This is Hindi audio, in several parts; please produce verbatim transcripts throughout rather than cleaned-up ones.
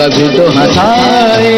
कभी तो हंसाए,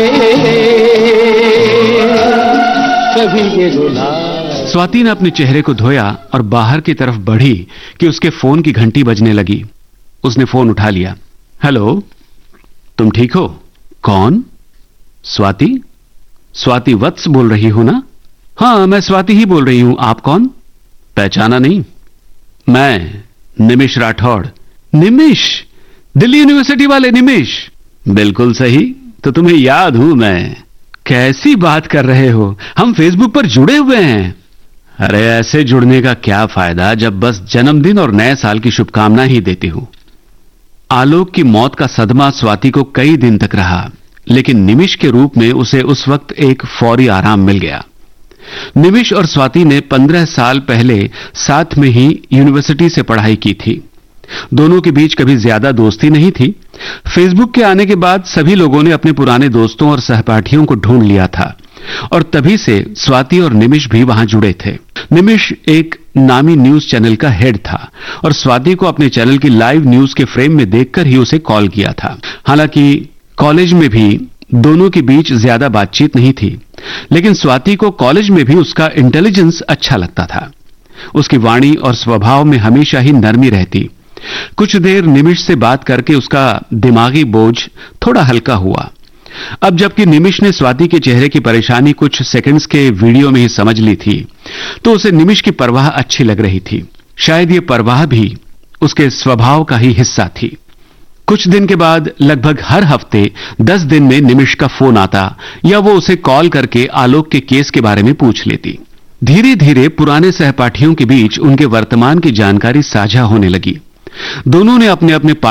कभी ये रुलाए। स्वाति ने अपने चेहरे को धोया और बाहर की तरफ बढ़ी कि उसके फोन की घंटी बजने लगी। उसने फोन उठा लिया। हेलो, तुम ठीक हो? कौन? स्वाति? स्वाति वत्स बोल रही हो ना? हाँ, मैं स्वाति ही बोल रही हूं। आप कौन? पहचाना नहीं? मैं निमिष राठौड़। निमिष? दिल्ली यूनिवर्सिटी वाले निमिष? बिल्कुल सही, तो तुम्हें याद हूं मैं। कैसी बात कर रहे हो, हम फेसबुक पर जुड़े हुए हैं। अरे ऐसे जुड़ने का क्या फायदा जब बस जन्मदिन और नए साल की शुभकामना ही देती हूं। आलोक की मौत का सदमा स्वाति को कई दिन तक रहा, लेकिन निमिष के रूप में उसे उस वक्त एक फौरी आराम मिल गया। निमिष और स्वाति ने पंद्रह साल पहले साथ में ही यूनिवर्सिटी से पढ़ाई की थी। दोनों के बीच कभी ज्यादा दोस्ती नहीं थी। फेसबुक के आने के बाद सभी लोगों ने अपने पुराने दोस्तों और सहपाठियों को ढूंढ लिया था और तभी से स्वाति और निमिष भी वहां जुड़े थे। निमिष एक नामी न्यूज चैनल का हेड था और स्वाति को अपने चैनल की लाइव न्यूज के फ्रेम में देखकर ही उसे कॉल किया था। हालांकि कॉलेज में भी दोनों के बीच ज्यादा बातचीत नहीं थी, लेकिन स्वाति को कॉलेज में भी उसका इंटेलिजेंस अच्छा लगता था। उसकी वाणी और स्वभाव में हमेशा ही नरमी रहती। कुछ देर निमिष से बात करके उसका दिमागी बोझ थोड़ा हल्का हुआ। अब जबकि निमिष ने स्वाति के चेहरे की परेशानी कुछ सेकंड्स के वीडियो में ही समझ ली थी, तो उसे निमिष की परवाह अच्छी लग रही थी। शायद ये परवाह भी उसके स्वभाव का ही हिस्सा थी। कुछ दिन के बाद लगभग हर हफ्ते दस दिन में निमिष का फोन आता या वो उसे कॉल करके आलोक के केस के बारे में पूछ लेती। धीरे धीरे पुराने सहपाठियों के बीच उनके वर्तमान की जानकारी साझा होने लगी। दोनों ने अपने अपने